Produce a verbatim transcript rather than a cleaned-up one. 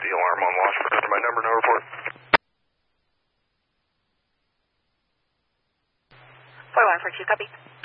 the alarm on Washburn. My number, no report. four one four two, copy.